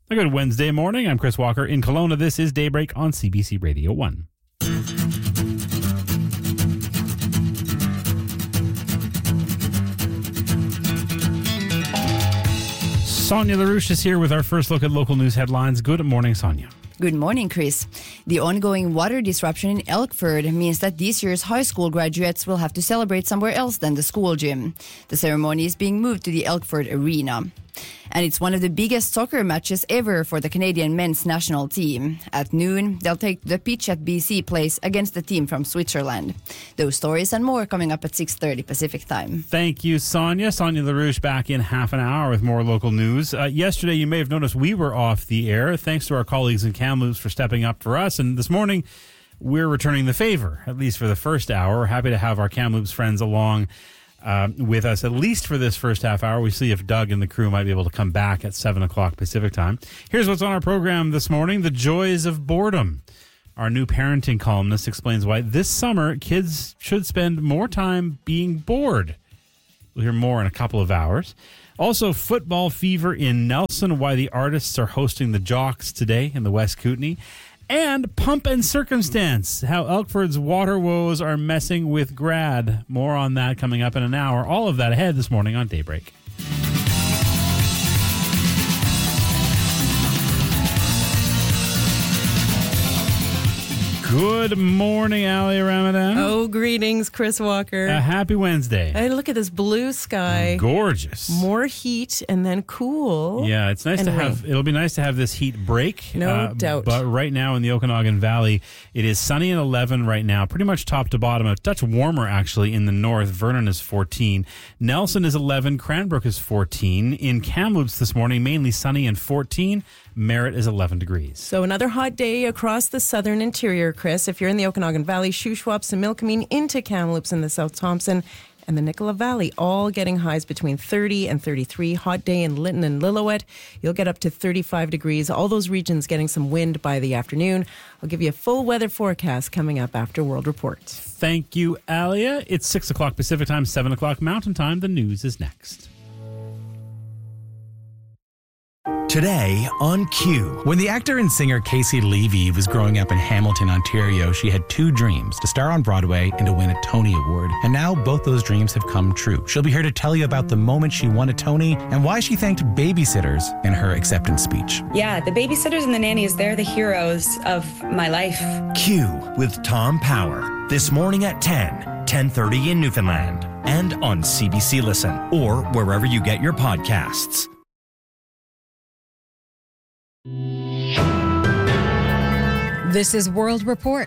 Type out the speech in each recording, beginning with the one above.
A good Wednesday morning. I'm Chris Walker in Kelowna. This is Daybreak on CBC Radio 1. Sonia LaRouche is here with our first look at local news headlines. Good morning, Sonia. Good morning, Chris. The ongoing water disruption in Elkford means that this year's high school graduates will have to celebrate somewhere else than the school gym. The ceremony is being moved to the Elkford Arena. And it's one of the biggest soccer matches ever for the Canadian men's national team. At noon, they'll take the pitch at BC Place against the team from Switzerland. Those stories and more coming up at 6:30 Pacific time. Thank you, Sonia. Sonia LaRouche back in half an hour with more local news. Yesterday, you may have noticed we were off the air. Thanks to our colleagues in Kamloops for stepping up for us. And this morning, we're returning the favor, at least for the first hour. We're happy to have our Kamloops friends along with us, at least for this first half hour. We see if Doug and the crew might be able to come back at 7 o'clock Pacific time. Here's what's on our program this morning: the joys of boredom. Our new parenting columnist explains why this summer kids should spend more time being bored. We'll hear more in a couple of hours. Also, football fever in Nelson, why the artists are hosting the Jocks today in the West Kootenay. And Pump and Circumstance, how Elkford's water woes are messing with grad. More on that coming up in an hour. All of that ahead this morning on Daybreak. Good morning, Ali Ramadan. Oh, greetings, Chris Walker. A happy Wednesday. Hey, look at this blue sky. Gorgeous. More heat and then cool. Yeah, it's nice to have. It'll be nice to have this heat break. No doubt. But right now in the Okanagan Valley, it is sunny and 11 right now, pretty much top to bottom. A touch warmer actually in the north. Vernon is 14. Nelson is 11. Cranbrook is 14. In Kamloops this morning, mainly sunny and 14. Merritt is 11 degrees. So another hot day across the southern interior, Chris. If you're in the Okanagan Valley, Shuswaps and Milkameen into Kamloops in the South Thompson and the Nicola Valley, all getting highs between 30 and 33. Hot day in Lytton and Lillooet. You'll get up to 35 degrees. All those regions getting some wind by the afternoon. I'll give you a full weather forecast coming up after World Report. Thank you, Alia. It's 6 o'clock Pacific time, 7 o'clock Mountain time. The news is next. Today on Q. When the actor and singer Casey Levy was growing up in Hamilton, Ontario, she had two dreams: to star on Broadway and to win a Tony Award. And now both those dreams have come true. She'll be here to tell you about the moment she won a Tony and why she thanked babysitters in her acceptance speech. Yeah, the babysitters and the nannies, they're the heroes of my life. Q with Tom Power. This morning at 10:30 in Newfoundland. And on CBC Listen or wherever you get your podcasts. This is World Report.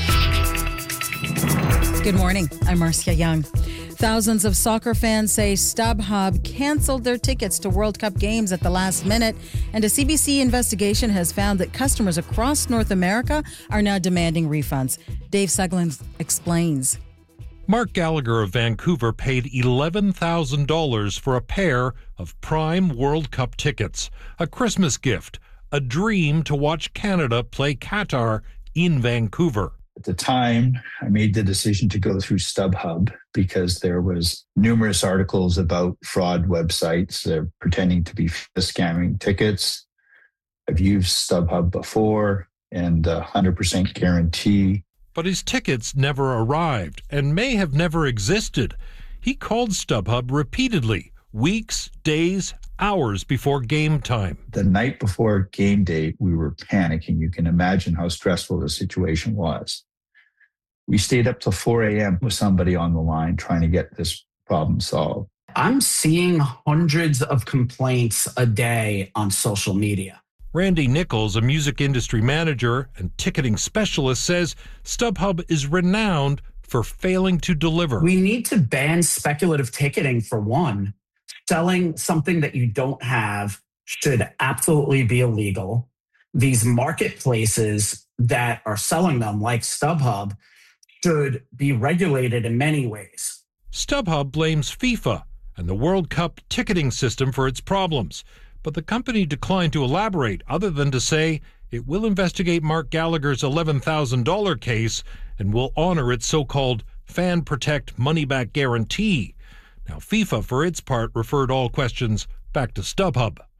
Good morning. I'm Marcia Young. Thousands of soccer fans say StubHub canceled their tickets to World Cup games at the last minute, and a CBC investigation has found that customers across North America are now demanding refunds. Dave Suglin explains. Mark Gallagher of Vancouver paid $11,000 for a pair of Prime World Cup tickets, a Christmas gift, a dream to watch Canada play Qatar in Vancouver. At the time, I made the decision to go through StubHub because there was numerous articles about fraud websites pretending to be scamming tickets. I've used StubHub before and 100% guarantee. But his tickets never arrived and may have never existed. He called StubHub repeatedly, weeks, days, hours before game time. The night before game day, we were panicking. You can imagine how stressful the situation was. We stayed up till 4 a.m. with somebody on the line trying to get this problem solved. I'm seeing hundreds of complaints a day on social media. Randy Nichols, a music industry manager and ticketing specialist, says StubHub is renowned for failing to deliver. We need to ban speculative ticketing for one. Selling something that you don't have should absolutely be illegal. These marketplaces that are selling them, like StubHub, should be regulated in many ways. StubHub blames FIFA and the World Cup ticketing system for its problems, but the company declined to elaborate other than to say it will investigate Mark Gallagher's $11,000 case and will honor its so-called Fan Protect money-back guarantee. Now, FIFA, for its part, referred all questions back to StubHub.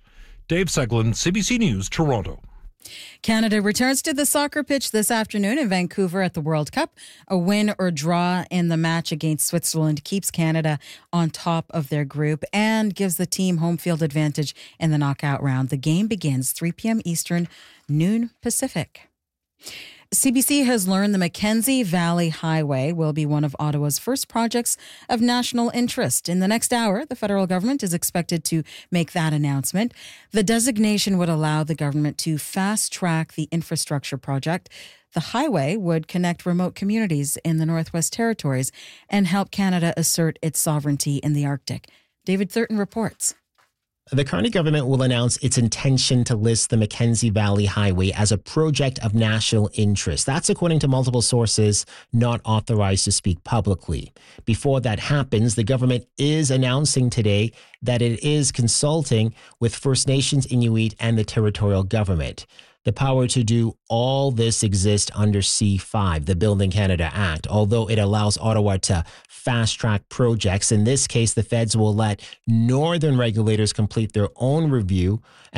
Dave Seglin, CBC News, Toronto. Canada returns to the soccer pitch this afternoon in Vancouver at the World Cup. A win or draw in the match against Switzerland keeps Canada on top of their group and gives the team home field advantage in the knockout round. The game begins 3 p.m. Eastern, noon Pacific. CBC has learned the Mackenzie Valley Highway will be one of Ottawa's first projects of national interest. In the next hour, the federal government is expected to make that announcement. The designation would allow the government to fast-track the infrastructure project. The highway would connect remote communities in the Northwest Territories and help Canada assert its sovereignty in the Arctic. David Thurton reports. The Carney government will announce its intention to list the Mackenzie Valley Highway as a project of national interest. That's according to multiple sources not authorized to speak publicly. Before that happens, the government is announcing today that it is consulting with First Nations, Inuit, and the territorial government. The power to do all this exists under C5, the Building Canada Act, although it allows Ottawa to fast-track projects. In this case, the feds will let northern regulators complete their own review